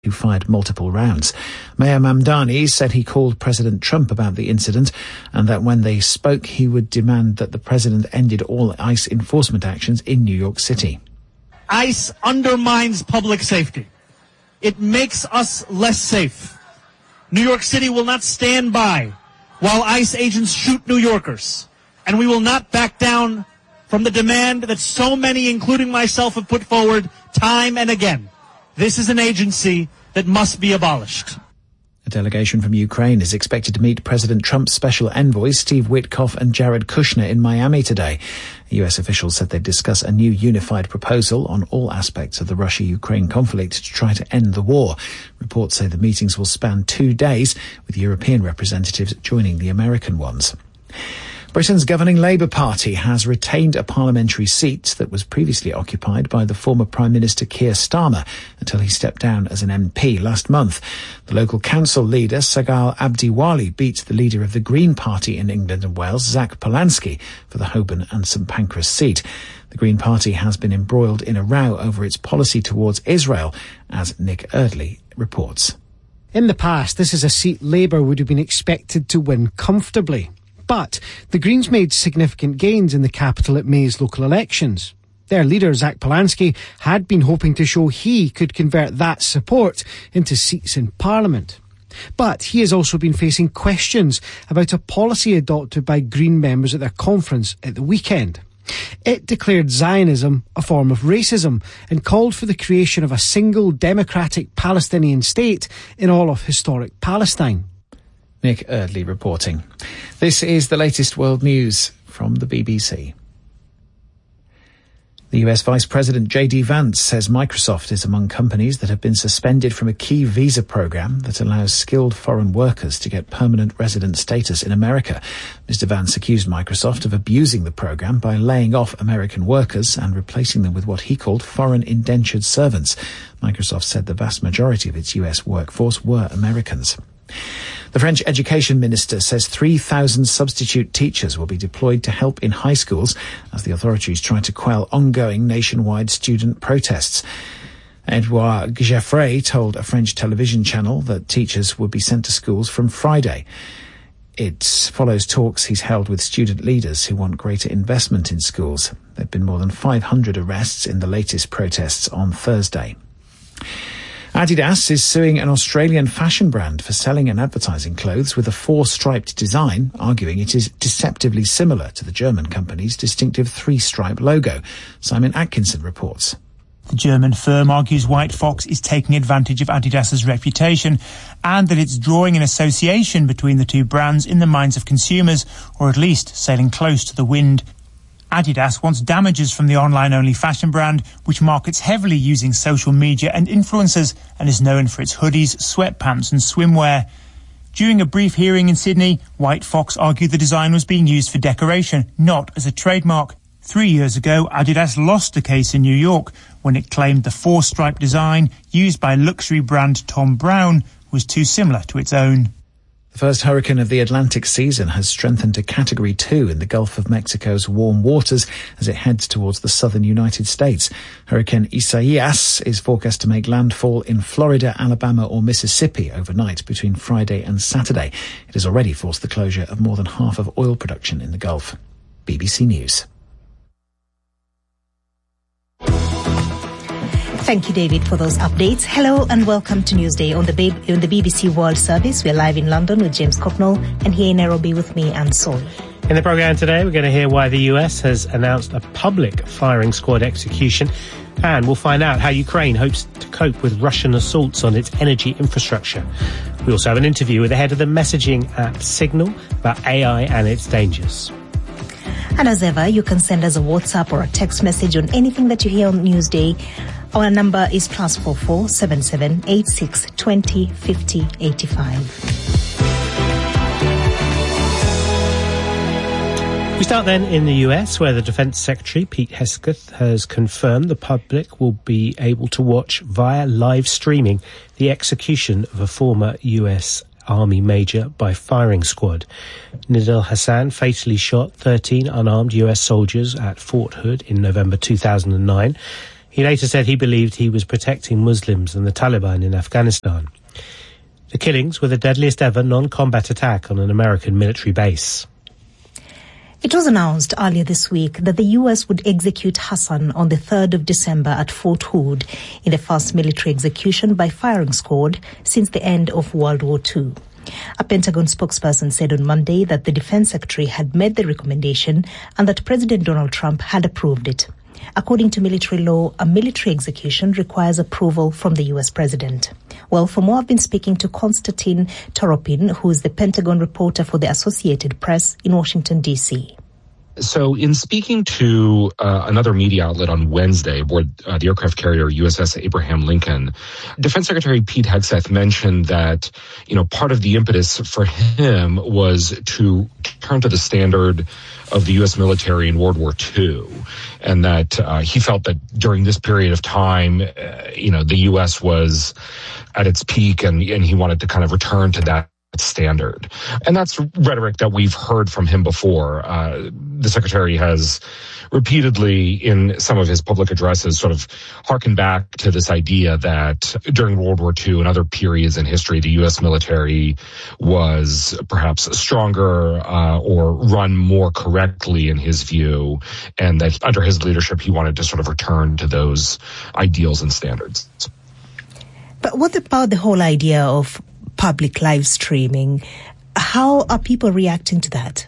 who fired multiple rounds. Mayor Mamdani said he called President Trump about the incident and that when they spoke, he would demand that the president ended all ICE enforcement actions in New York City. ICE undermines public safety. It makes us less safe. New York City will not stand by while ICE agents shoot New Yorkers. And we will not back down from the demand that so many, including myself, have put forward time and again. This is an agency that must be abolished. A delegation from Ukraine is expected to meet President Trump's special envoys Steve Witkoff and Jared Kushner in Miami today. US officials said they'd discuss a new unified proposal on all aspects of the Russia-Ukraine conflict to try to end the war. Reports say the meetings will span 2 days, with European representatives joining the American ones. Britain's governing Labour Party has retained a parliamentary seat that was previously occupied by the former Prime Minister Keir Starmer until he stepped down as an MP last month. The local council leader, Sagal Abdiwali, beat the leader of the Green Party in England and Wales, Zach Polanski, for the Holborn and St Pancras seat. The Green Party has been embroiled in a row over its policy towards Israel, as Nick Eardley reports. In the past, this is a seat Labour would have been expected to win comfortably. But the Greens made significant gains in the capital at May's local elections. Their leader, Zach Polanski, had been hoping to show he could convert that support into seats in Parliament. But he has also been facing questions about a policy adopted by Green members at their conference at the weekend. It declared Zionism a form of racism and called for the creation of a single democratic Palestinian state in all of historic Palestine. Nick Eardley reporting. This is the latest world news from the BBC. The US Vice President J.D. Vance says Microsoft is among companies that have been suspended from a key visa program that allows skilled foreign workers to get permanent resident status in America. Mr. Vance accused Microsoft of abusing the program by laying off American workers and replacing them with what he called foreign indentured servants. Microsoft said the vast majority of its US workforce were Americans. The French education minister says 3,000 substitute teachers will be deployed to help in high schools as the authorities try to quell ongoing nationwide student protests. Edouard Geoffrey told a French television channel that teachers would be sent to schools from Friday. It follows talks he's held with student leaders who want greater investment in schools. There have been more than 500 arrests in the latest protests on Thursday. Adidas is suing an Australian fashion brand for selling and advertising clothes with a 4-striped design, arguing it is deceptively similar to the German company's distinctive 3-stripe logo. Simon Atkinson reports. The German firm argues White Fox is taking advantage of Adidas's reputation and that it's drawing an association between the two brands in the minds of consumers, or at least sailing close to the wind. Adidas wants damages from the online-only fashion brand, which markets heavily using social media and influencers and is known for its hoodies, sweatpants and swimwear. During a brief hearing in Sydney, White Fox argued the design was being used for decoration, not as a trademark. 3 years ago, Adidas lost a case in New York when it claimed the 4-stripe design used by luxury brand Thom Browne was too similar to its own. The first hurricane of the Atlantic season has strengthened to Category 2 in the Gulf of Mexico's warm waters as it heads towards the southern United States. Hurricane Isaias is forecast to make landfall in Florida, Alabama or Mississippi overnight between Friday and Saturday. It has already forced the closure of more than half of oil production in the Gulf. BBC News. Thank you, David, for those updates. Hello and welcome to Newsday on the BBC World Service. We're live in London with James Cocknell and here in Nairobi with me, Anne Soy. In the programme today, we're going to hear why the US has announced a public firing squad execution, and we'll find out how Ukraine hopes to cope with Russian assaults on its energy infrastructure. We also have an interview with the head of the messaging app Signal about AI and its dangers. And as ever, you can send us a WhatsApp or a text message on anything that you hear on Newsday. Our number is +44 77 86 20 50 85. We start then in the US, where the Defense Secretary, Pete Hegseth, has confirmed the public will be able to watch via live streaming the execution of a former US Army major by firing squad. Nidal Hassan fatally shot 13 unarmed US soldiers at Fort Hood in November 2009. He later said he believed he was protecting Muslims and the Taliban in Afghanistan. The killings were the deadliest ever non-combat attack on an American military base. It was announced earlier this week that the U.S. would execute Hassan on the 3rd of December at Fort Hood in the first military execution by firing squad since the end of World War II. A Pentagon spokesperson said on Monday that the Defense Secretary had made the recommendation and that President Donald Trump had approved it. According to military law, a military execution requires approval from the U.S. President. Well, for more, I've been speaking to Konstantin Toropin, who is the Pentagon reporter for the Associated Press in Washington, D.C. So in speaking to another media outlet on Wednesday aboard the aircraft carrier USS Abraham Lincoln, Defense Secretary Pete Hegseth mentioned that, part of the impetus for him was to turn to the standard of the U.S. military in World War II, and that he felt that during this period of time, the U.S. was at its peak, and he wanted to kind of return to that standard. And that's rhetoric that we've heard from him before. The Secretary has repeatedly, in some of his public addresses, sort of harkened back to this idea that during World War II and other periods in history, the U.S. military was perhaps stronger or run more correctly in his view, and that under his leadership, he wanted to sort of return to those ideals and standards. But what about the whole idea of public live streaming? How are people reacting to that?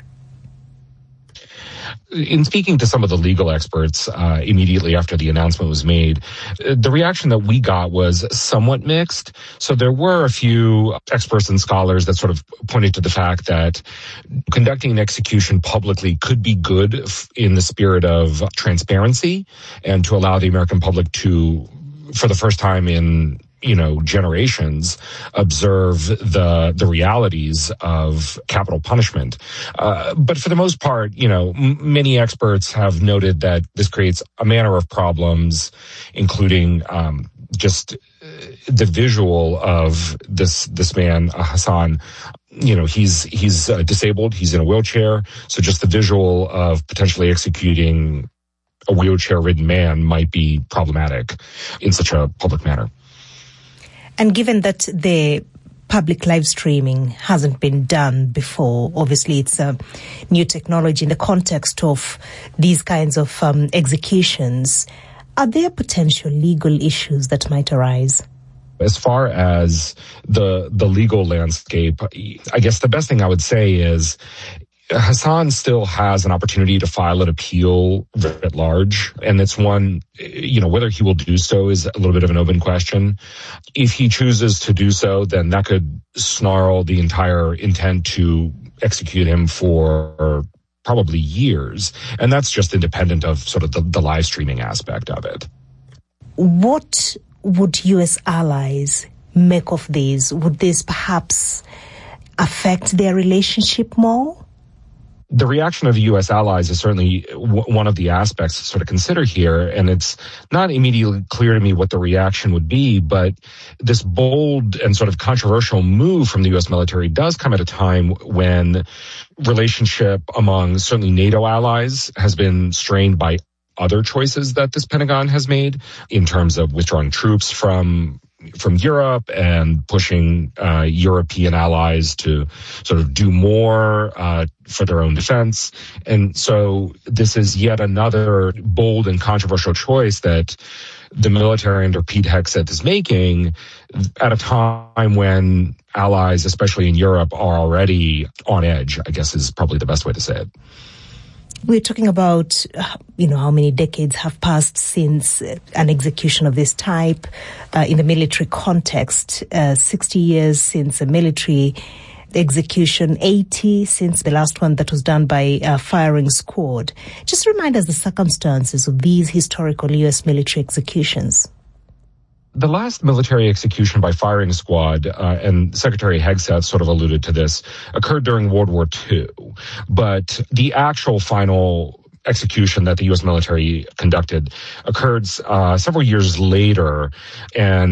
In speaking to some of the legal experts immediately after the announcement was made, the reaction that we got was somewhat mixed. So there were a few experts and scholars that sort of pointed to the fact that conducting an execution publicly could be good in the spirit of transparency and to allow the American public to, for the first time in generations, observe the realities of capital punishment. But for the most part, many experts have noted that this creates a manner of problems, including just the visual of this man, Hassan. He's disabled. He's in a wheelchair. So just the visual of potentially executing a wheelchair-ridden man might be problematic in such a public manner. And given that the public live streaming hasn't been done before, obviously it's a new technology in the context of these kinds of executions, are there potential legal issues that might arise? As far as the legal landscape, I guess the best thing I would say is Hassan still has an opportunity to file an appeal at large, and it's one, whether he will do so is a little bit of an open question. If he chooses to do so, then that could snarl the entire intent to execute him for probably years, and that's just independent of sort of the live streaming aspect of it. What would U.S. allies make of these? Would this perhaps affect their relationship more? The reaction of the U.S. allies is certainly one of the aspects to sort of consider here, and it's not immediately clear to me what the reaction would be, but this bold and sort of controversial move from the U.S. military does come at a time when relationship among certainly NATO allies has been strained by other choices that this Pentagon has made in terms of withdrawing troops from Europe and pushing European allies to sort of do more for their own defense. And so this is yet another bold and controversial choice that the military under Pete Hegseth is making at a time when allies, especially in Europe, are already on edge, I guess is probably the best way to say it. We're talking about, how many decades have passed since an execution of this type in the military context. 60 years since a military execution, 80 since the last one that was done by a firing squad. Just remind us the circumstances of these historical U.S. military executions. The last military execution by firing squad, and Secretary Hegseth sort of alluded to this, occurred during World War II. But the actual final execution that the U.S. military conducted occurred several years later, and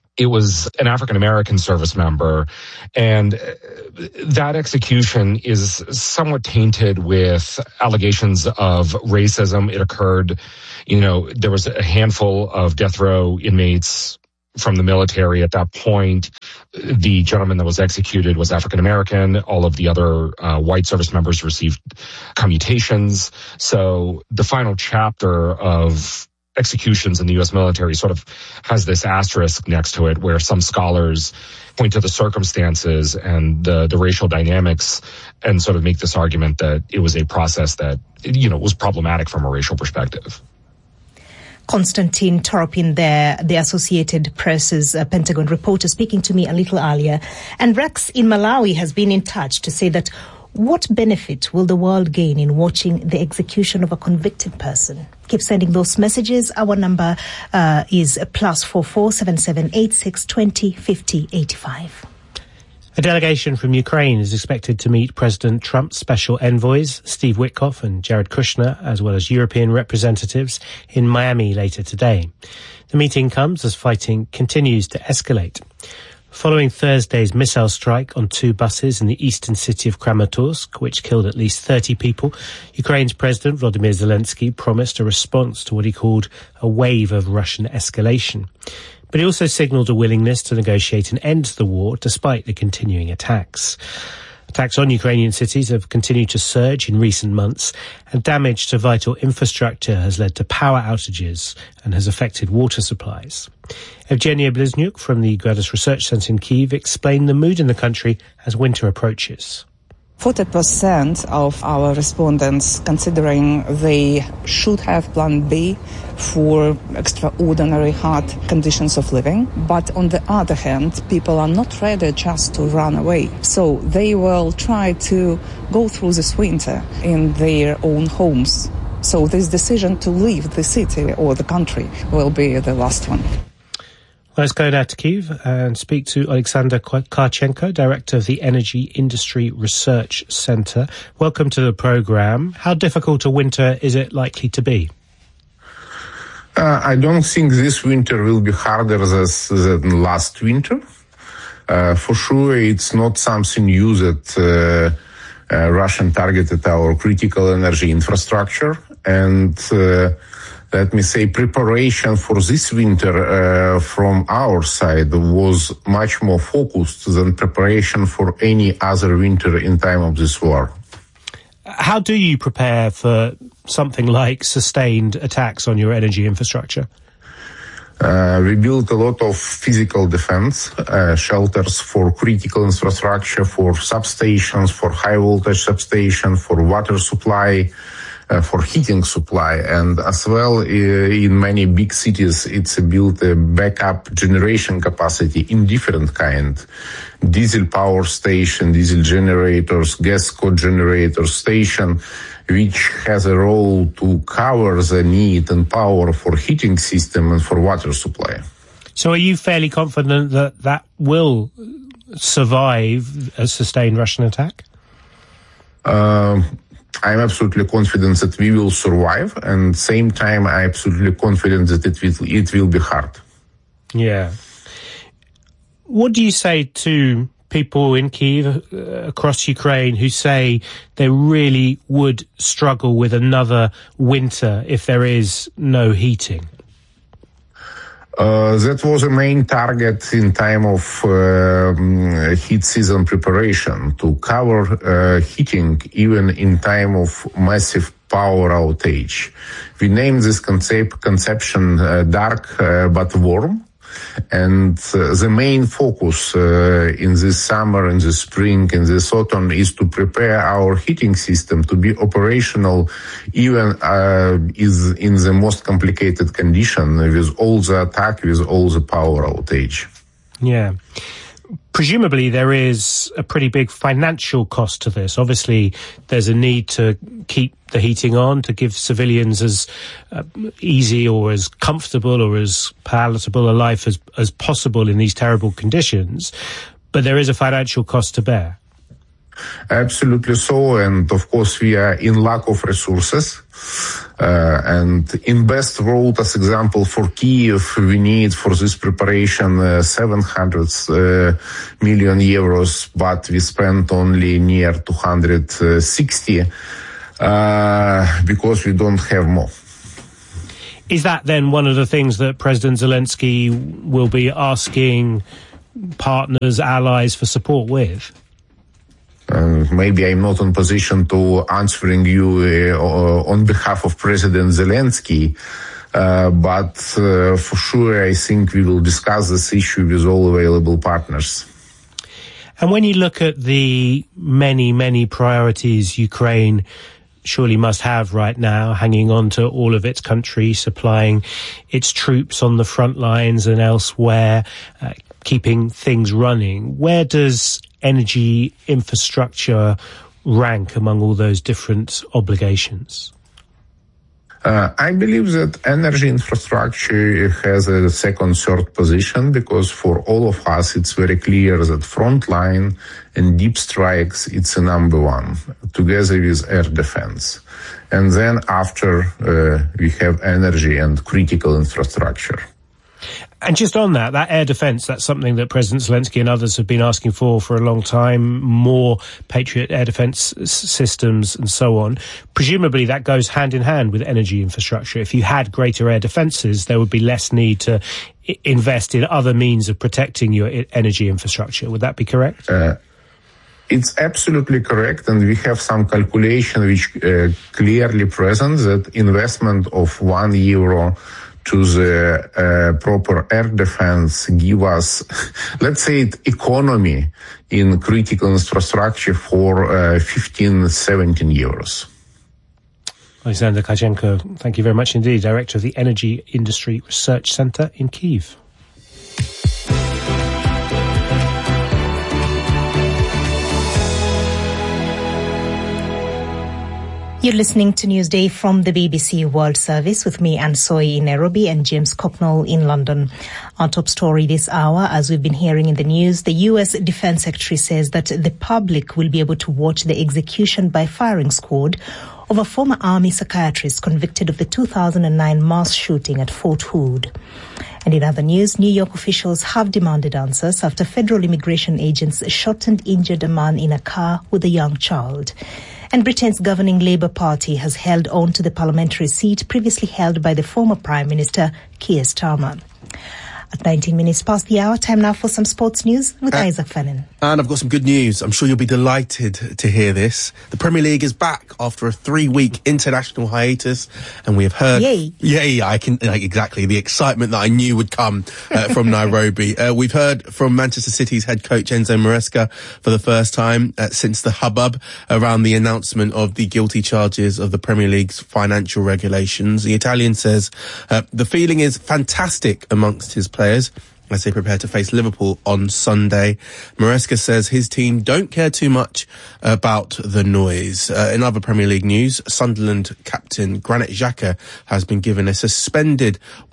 It was an African-American service member, and that execution is somewhat tainted with allegations of racism. It occurred, there was a handful of death row inmates from the military at that point. The gentleman that was executed was African-American. All of the other white service members received commutations. So the final chapter of executions in the U.S. military sort of has this asterisk next to it, where some scholars point to the circumstances and the racial dynamics and sort of make this argument that it was a process that, was problematic from a racial perspective. Konstantin Toropin there, the Associated Press's Pentagon reporter, speaking to me a little earlier. And Rex in Malawi has been in touch to say that what benefit will the world gain in watching the execution of a convicted person? Keep sending those messages. Our number is +44 7786 20 50 85. A delegation from Ukraine is expected to meet President Trump's special envoys, Steve Witkoff and Jared Kushner, as well as European representatives in Miami later today. The meeting comes as fighting continues to escalate. Following Thursday's missile strike on 2 buses in the eastern city of Kramatorsk, which killed at least 30 people, Ukraine's President Volodymyr Zelensky promised a response to what he called a wave of Russian escalation. But he also signalled a willingness to negotiate an end to the war despite the continuing attacks. Attacks on Ukrainian cities have continued to surge in recent months, and damage to vital infrastructure has led to power outages and has affected water supplies. Evgenia Bliznuk from the Gradus Research Centre in Kyiv explained the mood in the country as winter approaches. 40% of our respondents considering they should have plan B for extraordinary hard conditions of living. But on the other hand, people are not ready just to run away. So they will try to go through this winter in their own homes. So this decision to leave the city or the country will be the last one. Let's go now to Kyiv and speak to Alexander Karchenko, Director of the Energy Industry Research Centre. Welcome to the programme. How difficult a winter is it likely to be? I don't think this winter will be harder than last winter. For sure, it's not something new that Russian targeted our critical energy infrastructure, and let me say, preparation for this winter from our side was much more focused than preparation for any other winter in time of this war. How do you prepare for something like sustained attacks on your energy infrastructure? We built a lot of physical defense, shelters for critical infrastructure, for substations, for high voltage substations, for water supply, for heating supply, and as well in many big cities it's built a backup generation capacity in different kind. Diesel power station, diesel generators, gas cogenerator station, which has a role to cover the need and power for heating system and for water supply. So are you fairly confident that that will survive a sustained Russian attack? I'm absolutely confident that we will survive, and same time I'm absolutely confident that it will be hard. Yeah. What do you say to people in Kyiv, across Ukraine, who say they really would struggle with another winter if there is no heating? That was a main target in time of heat season preparation, to cover heating even in time of massive power outage. We named this conception dark but warm. And the main focus in this summer, in this spring, in this autumn is to prepare our heating system to be operational even is in the most complicated condition, with all the attack, with all the power outage. Yeah. Presumably there is a pretty big financial cost to this. Obviously, there's a need to keep the heating on, to give civilians as easy or as comfortable or as palatable a life as possible in these terrible conditions. But there is a financial cost to bear. Absolutely so. And of course, we are in lack of resources. And in best world, as example, for Kyiv, we need for this preparation 700 million euros, but we spent only near 260 because we don't have more. Is that then one of the things that President Zelensky will be asking partners, allies for support with? Maybe I'm not in position to answering you on behalf of President Zelensky, but for sure I think we will discuss this issue with all available partners. And when you look at the many, many priorities Ukraine surely must have right now, hanging on to all of its country, supplying its troops on the front lines and elsewhere, keeping things running, where does energy infrastructure rank among all those different obligations? I believe that energy infrastructure has a second, third position because for all of us, it's very clear that frontline and deep strikes, it's a number one, together with air defense. And then after, we have energy and critical infrastructure. And just on that air defence, that's something that President Zelensky and others have been asking for a long time, more Patriot air defence systems and so on. Presumably that goes hand in hand with energy infrastructure. If you had greater air defences, there would be less need to invest in other means of protecting your energy infrastructure. Would that be correct? It's absolutely correct, and we have some calculation which clearly present that investment of €1 to the proper air defense give us, let's say, economy in critical infrastructure for 15, 17 euros. Alexander Tkachenko, thank you very much indeed, Director of the Energy Industry Research Centre in Kyiv. You're listening to Newsday from the BBC World Service with me, Anne Soy in Nairobi and James Cocknell in London. Our top story this hour, as we've been hearing in the news, the US Defense Secretary says that the public will be able to watch the execution by firing squad of a former army psychiatrist convicted of the 2009 mass shooting at Fort Hood. And in other news, New York officials have demanded answers after federal immigration agents shot and injured a man in a car with a young child. And Britain's governing Labour Party has held on to the parliamentary seat previously held by the former Prime Minister Keir Starmer. At 19 minutes past the hour, time now for some sports news with Isaac Fennan. And I've got some good news. I'm sure you'll be delighted to hear this. The Premier League is back after a 3-week international hiatus, and we have heard... Yay! I can... exactly, the excitement that I knew would come from Nairobi. We've heard from Manchester City's head coach Enzo Maresca for the first time since the hubbub around the announcement of the guilty charges of the Premier League's financial regulations. The Italian says the feeling is fantastic amongst his players as they prepare to face Liverpool on Sunday. Maresca says his team don't care too much about the noise. In other Premier League news, Sunderland captain Granit Xhaka has been given a suspended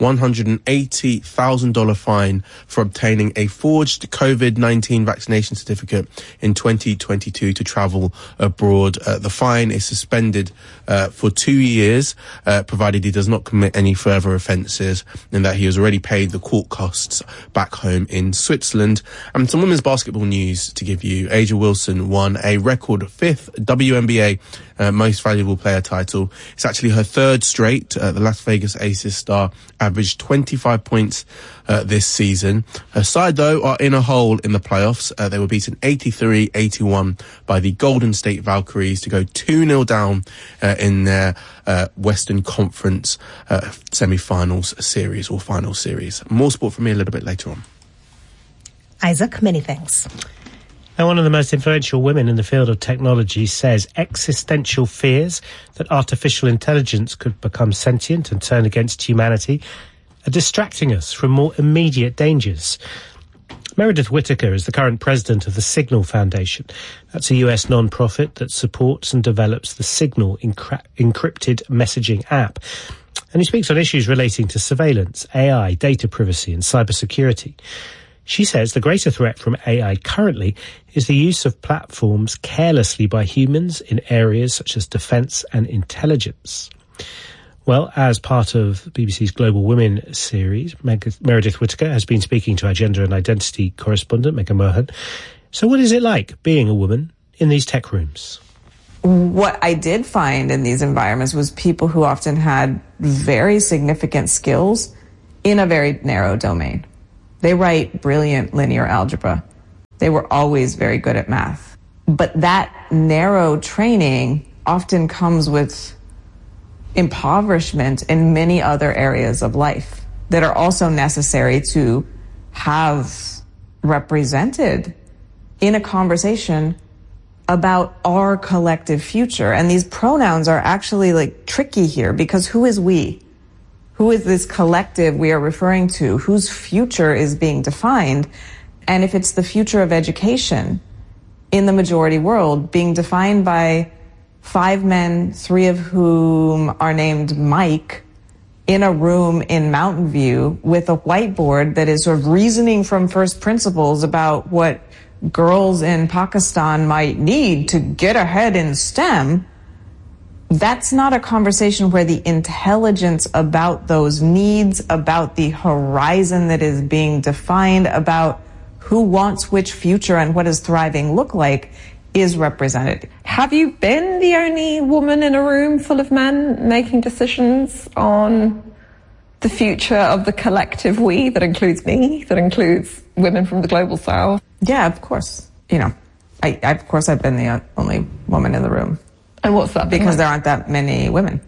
$180,000 fine for obtaining a forged COVID-19 vaccination certificate in 2022 to travel abroad. The fine is suspended for 2 years, provided he does not commit any further offences, and that he has already paid the court costs back home in Switzerland. And some women's basketball news to give you. A'ja Wilson won a record 5th WNBA most valuable player title. It's actually her 3rd straight. The Las Vegas Aces star averaged 25 points this season. Her side, though, are in a hole in the playoffs. They were beaten 83-81 by the Golden State Valkyries to go 2-0 down in their Western Conference semi-finals series or final series. More sport from me a little bit later on. Isaac, many thanks. Now, one of the most influential women in the field of technology says existential fears that artificial intelligence could become sentient and turn against humanity are distracting us from more immediate dangers. Meredith Whittaker is the current president of the Signal Foundation. That's a US non-profit that supports and develops the Signal encrypted messaging app. And he speaks on issues relating to surveillance, AI, data privacy and cybersecurity. She says the greater threat from AI currently is the use of platforms carelessly by humans in areas such as defence and intelligence. Well, as part of BBC's Global Women series, Meredith Whittaker has been speaking to our gender and identity correspondent, Megan Mohan. So what is it like being a woman in these tech rooms? What I did find in these environments was people who often had very significant skills in a very narrow domain. They write brilliant linear algebra. They were always very good at math. But that narrow training often comes with impoverishment in many other areas of life that are also necessary to have represented in a conversation about our collective future. And these pronouns are actually like tricky here, because who is we? Who is this collective we are referring to? Whose future is being defined? And if it's the future of education in the majority world being defined by 5 men, 3 of whom are named Mike, in a room in Mountain View with a whiteboard that is sort of reasoning from first principles about what girls in Pakistan might need to get ahead in STEM, that's not a conversation where the intelligence about those needs, about the horizon that is being defined, about who wants which future and what does thriving look like is represented. Have you been the only woman in a room full of men making decisions on the future of the collective we that includes me, that includes women from the global south? Yeah, of course. You know, of course I've been the only woman in the room. And what's that? Because there aren't that many women.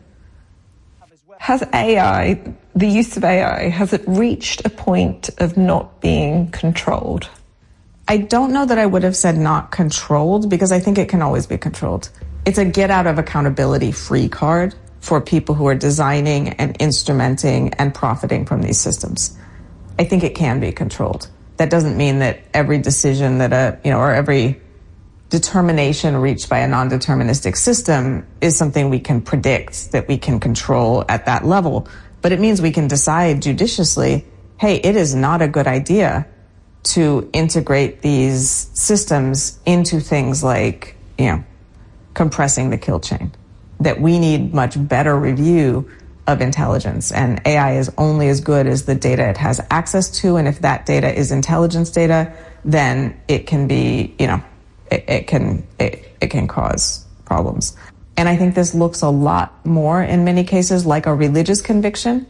Has AI, the use of AI, has it reached a point of not being controlled? I don't know that I would have said not controlled, because I think it can always be controlled. It's a get out of accountability free card for people who are designing and instrumenting and profiting from these systems. I think it can be controlled. That doesn't mean that every decision that or every determination reached by a non-deterministic system is something we can predict, that we can control at that level. But it means we can decide judiciously, hey, it is not a good idea to integrate these systems into things like, compressing the kill chain. That we need much better review of intelligence, and AI is only as good as the data it has access to, and if that data is intelligence data, then it can be, it can cause problems. And I think this looks a lot more in many cases like a religious conviction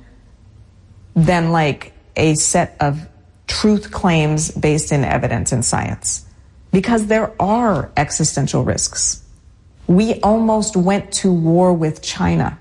than like a set of truth claims based in evidence and science, because there are existential risks. We almost went to war with China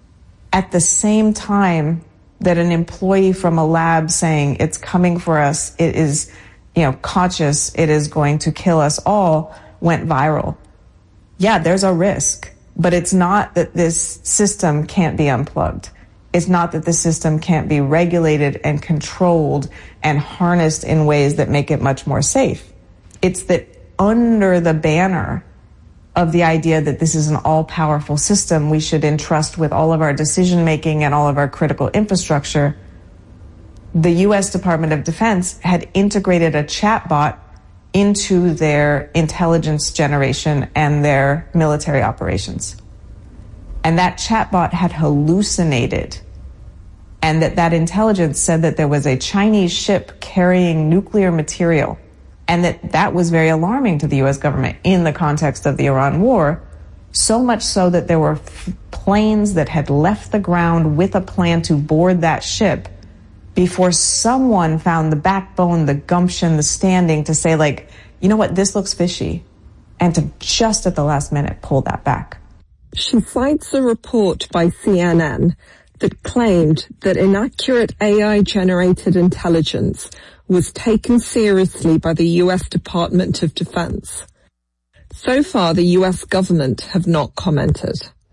at the same time that an employee from a lab saying it's coming for us, it is, conscious, it is going to kill us all, went viral. Yeah, there's a risk, but it's not that this system can't be unplugged. It's not that the system can't be regulated and controlled and harnessed in ways that make it much more safe. It's that under the banner of the idea that this is an all-powerful system we should entrust with all of our decision-making and all of our critical infrastructure, the U.S. Department of Defense had integrated a chatbot into their intelligence generation and their military operations. And that chatbot had hallucinated, and that intelligence said that there was a Chinese ship carrying nuclear material, and that was very alarming to the U.S. government in the context of the Iran war, so much so that there were planes that had left the ground with a plan to board that ship before someone found the backbone, the gumption, the standing to say, like, you know what, this looks fishy, and to just at the last minute pull that back. She cites a report by CNN that claimed that inaccurate AI-generated intelligence was taken seriously by the U.S. Department of Defense. So far, the U.S. government have not commented.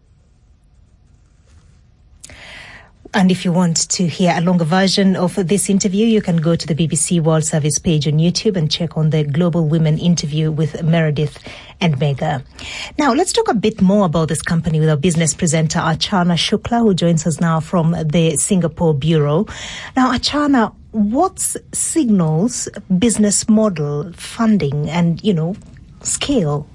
And if you want to hear a longer version of this interview, you can go to the BBC World Service page on YouTube and check on the Global Women interview with Meredith and Mega. Now, let's talk a bit more about this company with our business presenter, Archana Shukla, who joins us now from the Singapore Bureau. Now, Archana, what's Signal's business model, funding, and, scale?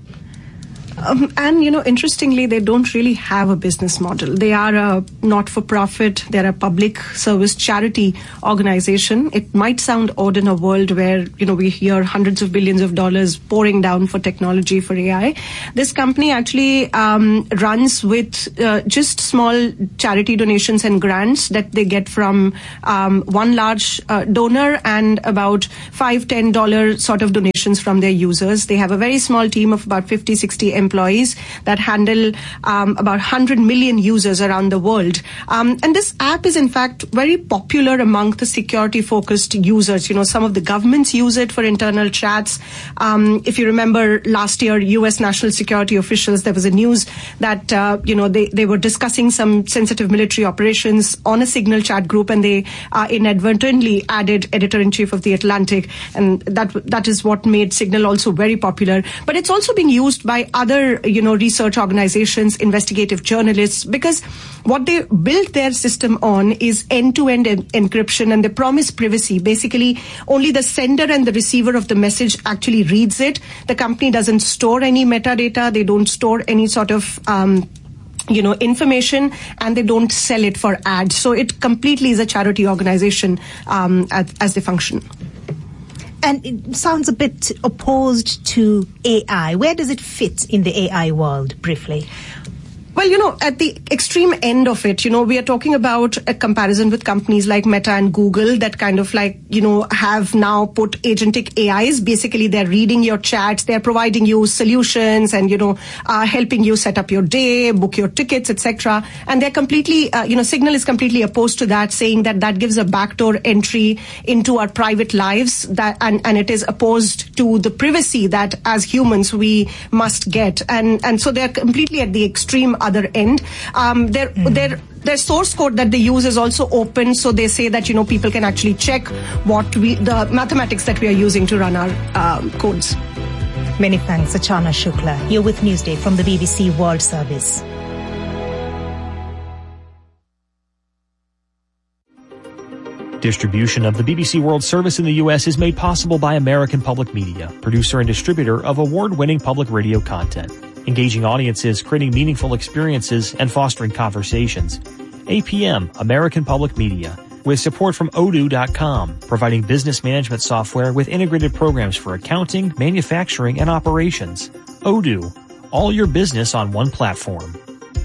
And, interestingly, they don't really have a business model. They are a not-for-profit, they're a public service charity organization. It might sound odd in a world where, we hear hundreds of billions of dollars pouring down for technology, for AI. This company actually runs with just small charity donations and grants that they get from one large donor and about $5-10 sort of donations from their users. They have a very small team of about 50-60 employees that handle about 100 million users around the world. And this app is in fact very popular among the security-focused users. Some of the governments use it for internal chats. If you remember last year, U.S. national security officials, there was a news that, they were discussing some sensitive military operations on a Signal chat group, and they inadvertently added editor-in-chief of The Atlantic. And that is what made Signal also very popular. But it's also being used by other, research organizations, investigative journalists, because what they built their system on is end-to-end encryption, and they promise privacy. Basically, only the sender and the receiver of the message actually reads it. The company doesn't store any metadata. They don't store any sort of information, and they don't sell it for ads. So it completely is a charity organization as they function. And it sounds a bit opposed to AI. Where does it fit in the AI world, briefly? Well, at the extreme end of it, we are talking about a comparison with companies like Meta and Google that kind of have now put agentic AIs. Basically, they're reading your chats, they're providing you solutions and, helping you set up your day, book your tickets, etc. And they're completely, Signal is completely opposed to that, saying that gives a backdoor entry into our private lives, and it is opposed to the privacy that as humans we must get. And so they're completely at the extreme other end. Their source code that they use is also open, so they say that people can actually check the mathematics that we are using to run our codes. Many thanks, Achana Shukla. You're with Newsday from the BBC World Service. Distribution of the BBC World Service in the U.S. is made possible by American Public Media, producer and distributor of award-winning public radio content. Engaging audiences, creating meaningful experiences, and fostering conversations. APM, American Public Media, with support from Odoo.com, providing business management software with integrated programs for accounting, manufacturing, and operations. Odoo, all your business on one platform.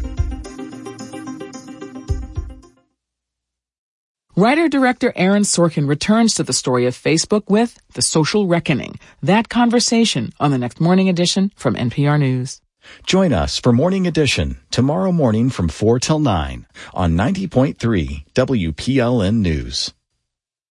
Writer-director Aaron Sorkin returns to the story of Facebook with The Social Reckoning. That conversation on the next Morning Edition from NPR News. Join us for Morning Edition tomorrow morning from 4 till 9 on 90.3 WPLN News.